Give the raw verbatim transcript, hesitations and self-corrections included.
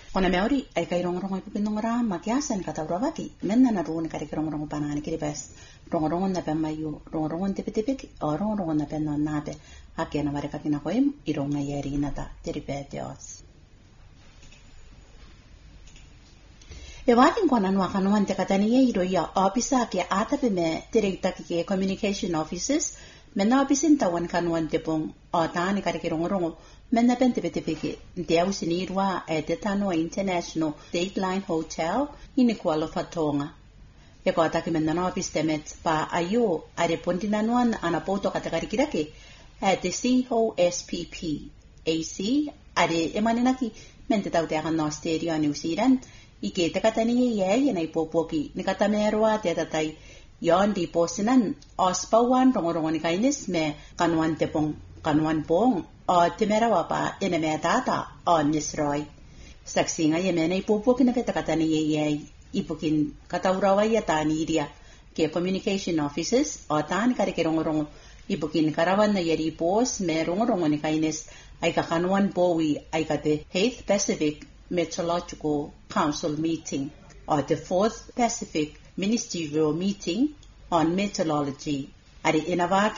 Ona meori ai kai rongorongo i pupinongora makiasan kataurawaki menna na ruuni kari rongorongo panani kiribes rongorongo na pemayu rongorongo tipitipik o rongorongo na penno nape akena vare kakina koim ironga yeri nata tiripetios. E watin kona nua kanuan te katani iro ia opisa ke atape me tireitaki ke communication offices menna opisin tawan kanuan te pong o tani kari rongorongo menna pentipitipiki te ausinirwa e te tanoa International Dateline Hotel ini Kuala Fatonga. E ko ataki menna no opistemet pa ayo are pondinanuan ana poto katakarikirake e te C O S P P A C are emaninaki mente tau te akan no stereo New Zealand ike te katani ye na ipopoki ni katamerwa te tatai yon di posinan ospawan rongorongo ni kainis me kanuan te pong kanuan pong o timera wapa ina me tata o nisroi. Saksinga ye mena ipupukin na peta katani ye ye ipukin kataurawa ya tani iria ke communication offices o tani kare ke rongorongo ipukin karawan na yeri pos me rongorongo ni kaines ay kakanuan powi ay kate Eighth Pacific Meteorological Council meeting or the Fourth Pacific Ministerial meeting on meteorology. Ari inawaki